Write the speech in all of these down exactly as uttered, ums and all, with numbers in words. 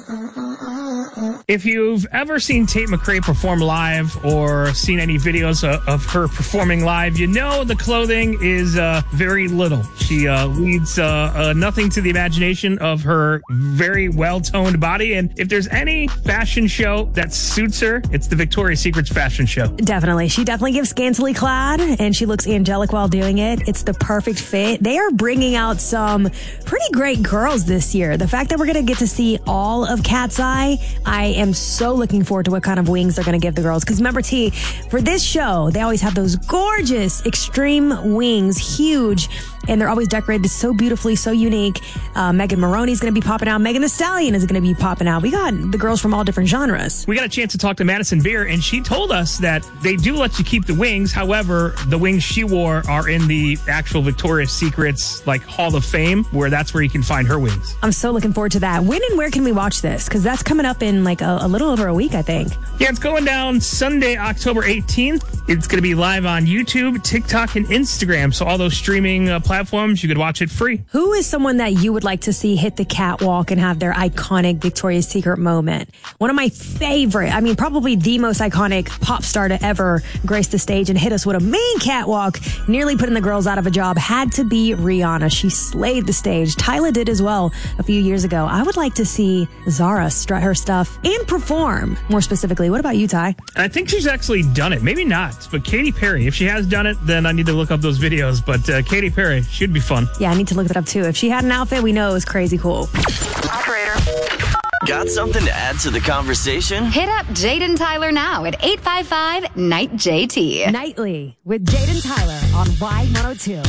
If you've ever seen Tate McRae perform live or seen any videos of, of her performing live, you know the clothing is uh, very little. She uh, leads uh, uh, nothing to the imagination of her very well-toned body. And if there's any fashion show that suits her, it's the Victoria's Secret's fashion show. Definitely. She definitely gives scantily clad, and she looks angelic while doing it. It's the perfect fit. They are bringing out some pretty great girls this year. The fact that we're going to get to see all of Cat's Eye, I am so looking forward to what kind of wings they're going to give the girls. Because remember, T, for this show, they always have those gorgeous extreme wings, huge, and they're always decorated so beautifully, so unique. Uh, Megan Maroney's going to be popping out. Megan Thee Stallion is going to be popping out. We got the girls from all different genres. We got a chance to talk to Madison Beer, and she told us that they do let you keep the wings. However, the wings she wore are in the actual Victoria's Secret's like Hall of Fame, where that's where you can find her wings. I'm so looking forward to that. When and where can we watch this? Because that's coming up in like a, a little over a week, I think. Yeah, it's going down Sunday, October eighteenth. It's going to be live on YouTube, TikTok, and Instagram. So all those streaming uh, platforms, you could watch it free. Who is someone that you would like to see hit the catwalk and have their iconic Victoria's Secret moment? One of my favorite, I mean, probably the most iconic pop star to ever grace the stage and hit us with a main catwalk, nearly putting the girls out of a job, had to be Rihanna. She slayed the stage. Tyla did as well a few years ago. I would like to see Zara strut her stuff and perform, more specifically. What about you, Ty? I think she's actually done it. Maybe not, but Katy Perry. If she has done it, then I need to look up those videos. But uh, Katy Perry should be fun. Yeah, I need to look that up too. If she had an outfit, we know it was crazy cool. Operator. Got something to add to the conversation? Hit up Jade and Tyler now at eight five five, N I G H J T. Nightly with Jade and Tyler on Y one oh two.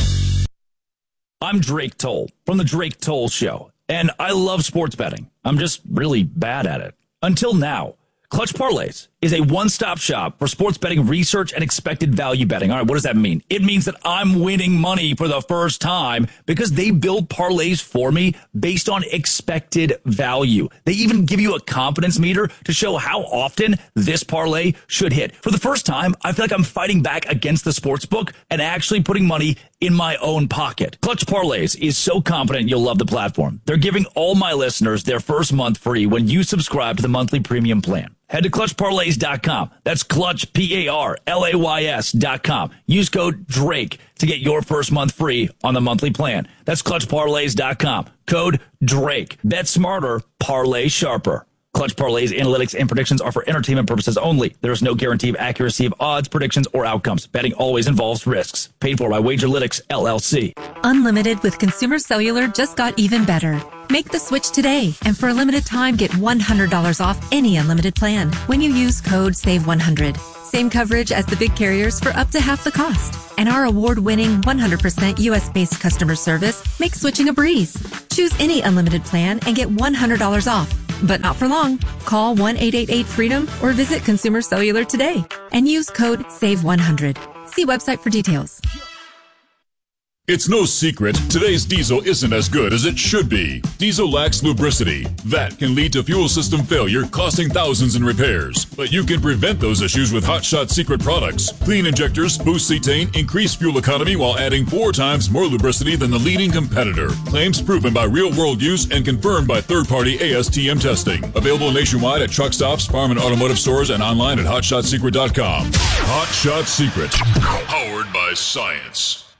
I'm Drake Toll from The Drake Toll Show, and I love sports betting. I'm just really bad at it. Until now. Clutch Parlays is a one-stop shop for sports betting research and expected value betting. All right, what does that mean? It means that I'm winning money for the first time because they build parlays for me based on expected value. They even give you a confidence meter to show how often this parlay should hit. For the first time, I feel like I'm fighting back against the sports book and actually putting money in my own pocket. Clutch Parlays is so confident you'll love the platform. They're giving all my listeners their first month free when you subscribe to the monthly premium plan. Head to clutch parlays dot com. That's Clutch, P A R L A Y S dot com. Use code DRAKE to get your first month free on the monthly plan. That's clutch parlays dot com. Code DRAKE. Bet smarter, parlay sharper. Clutch Parlays, analytics, and predictions are for entertainment purposes only. There is no guarantee of accuracy of odds, predictions, or outcomes. Betting always involves risks. Paid for by Wagerlytics, L L C. Unlimited with Consumer Cellular just got even better. Make the switch today, and for a limited time, get one hundred dollars off any unlimited plan when you use code save one hundred. Same coverage as the big carriers for up to half the cost. And our award-winning one hundred percent U S-based customer service makes switching a breeze. Choose any unlimited plan and get one hundred dollars off. But not for long. Call one eight eight eight freedom or visit Consumer Cellular today and use code save one hundred. See website for details. It's no secret, today's diesel isn't as good as it should be. Diesel lacks lubricity. That can lead to fuel system failure, costing thousands in repairs. But you can prevent those issues with Hot Shot Secret products. Clean injectors boost cetane, increase fuel economy while adding four times more lubricity than the leading competitor. Claims proven by real-world use and confirmed by third-party A S T M testing. Available nationwide at truck stops, farm and automotive stores, and online at hot shot secret dot com. Hot Shot Secret. Powered by science.